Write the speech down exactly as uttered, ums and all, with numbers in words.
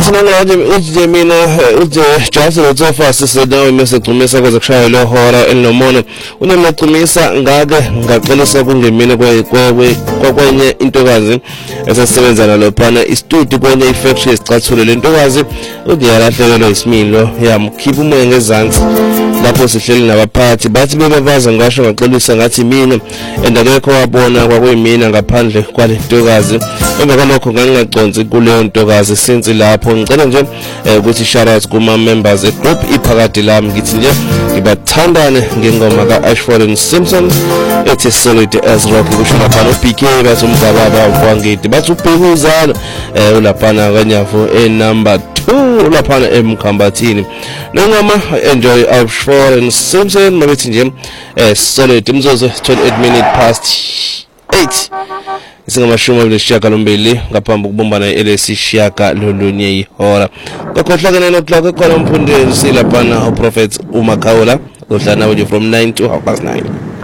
sinangaje uje mina uje just utsofa sisedawo mesegcumisa kweze kushaya lo hora elinomona unemaqhumisa ngake ngaqelisa kungemini kwe kwenye intokazi esasebenzana lophana istudio kwenye ifactory esicathule lentokazi udiyalahlekelwa isimilo yamkhipha umoya ngezansi lapho sihleli nabaphathi bathi bebabaza ngasho ngaqelisa ngathi mina endakekho wabona kwakuyimina ngaphandle kwalentokazi emva kwalokho ngangingaconsi kuleyo ntokazi since lapho ngicela nje ukuthi shout out kuma members e group iphakade lami ngithi nje ngibathandane ngengoma ka Ashford and Simpson ethi solid as rock kusho lapha no B K bathi umgababa wangidi bathi ubhekuzana ulaphana kanyafu e number two laphana emkhambathini nongama enjoy Ashford and Simpson mabethi nje solid imzozo twenty-eight minutes past eight isingamashumi amabili ngaphambi kokubumbana L S Shaka lolunye ihora kokhohlakene nohlaka khona umfundisi lapha uProphet uMakhawula uhlala nawe from nine to half past nine.